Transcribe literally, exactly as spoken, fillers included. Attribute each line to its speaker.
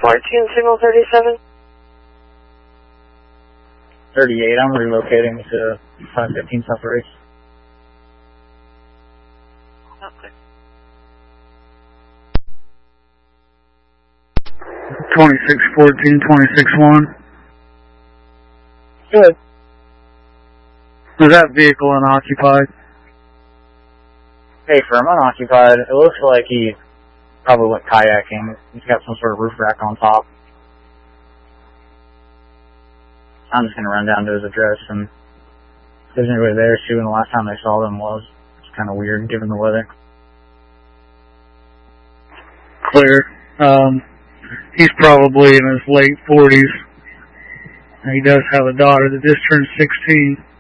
Speaker 1: fourteen, signal thirty-seven.
Speaker 2: thirty-eight, I'm relocating to five fifteen South Race.
Speaker 1: Okay.
Speaker 3: twenty-six fourteen, twenty-six one.
Speaker 2: Good.
Speaker 3: Was that vehicle unoccupied?
Speaker 2: Hey, for him unoccupied, it looks like he probably went kayaking. He's got some sort of roof rack on top. I'm just going to run down to his address, and if there's anybody there, see when the last time they saw them was. It's kind of weird, given the weather.
Speaker 3: Clear. Um, he's probably in his late forties. He does have a daughter that just turned sixteen.